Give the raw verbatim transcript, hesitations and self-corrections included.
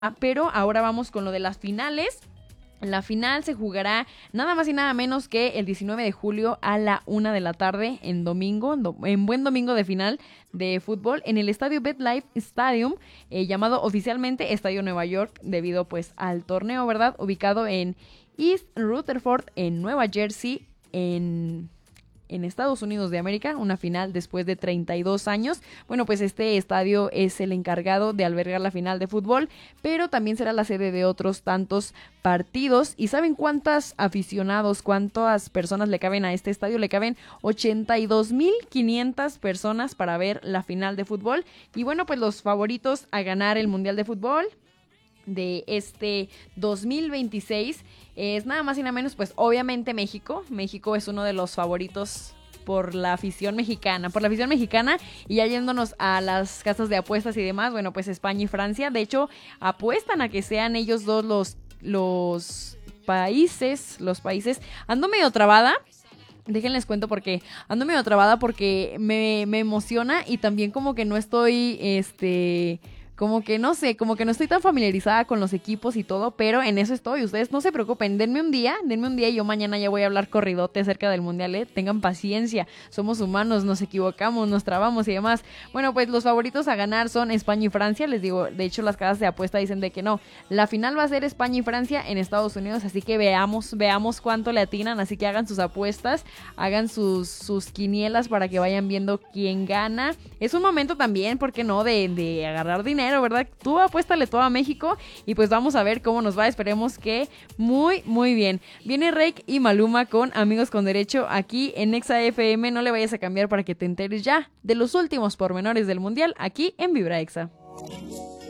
pero ahora vamos con lo de las finales. La final se jugará nada más y nada menos que el diecinueve de julio a la una de la tarde en domingo, en, do- en buen domingo de final de fútbol en el estadio BetLife Stadium, eh, llamado oficialmente Estadio Nueva York debido pues al torneo, ¿verdad? Ubicado en East Rutherford en Nueva Jersey, en en Estados Unidos de América, una final después de treinta y dos años. Bueno, pues este estadio es el encargado de albergar la final de fútbol, pero también será la sede de otros tantos partidos. ¿Y saben cuántas aficionados, cuántas personas le caben a este estadio? Le caben ochenta y dos mil quinientas personas para ver la final de fútbol. Y bueno, pues los favoritos a ganar el Mundial de Fútbol de este dos mil veintiséis es nada más y nada menos, pues obviamente México. México es uno de los favoritos por la afición mexicana, por la afición mexicana y ya yéndonos a las casas de apuestas y demás, bueno, pues España y Francia, de hecho, apuestan a que sean ellos dos los, los países, los países, ando medio trabada. Déjenles cuento porque ando medio trabada porque me, me emociona y también como que no estoy, este... como que no sé, como que no estoy tan familiarizada con los equipos y todo, pero en eso estoy. Ustedes no se preocupen, denme un día, denme un día y yo mañana ya voy a hablar corridote acerca del Mundial, ¿eh? Tengan paciencia, somos humanos, nos equivocamos, nos trabamos y demás. Bueno, pues los favoritos a ganar son España y Francia, les digo, de hecho las casas de apuesta dicen de que no, la final va a ser España y Francia en Estados Unidos, así que veamos, veamos cuánto le atinan, así que hagan sus apuestas, hagan sus, sus quinielas para que vayan viendo quién gana. Es un momento también, ¿por qué no?, de, de agarrar dinero, ¿verdad? Tú apuéstale todo a México y pues vamos a ver cómo nos va. Esperemos que muy, muy bien. Viene Reik y Maluma con Amigos con Derecho aquí en Exa F M. No le vayas a cambiar para que te enteres ya de los últimos pormenores del Mundial aquí en Vibra Exa.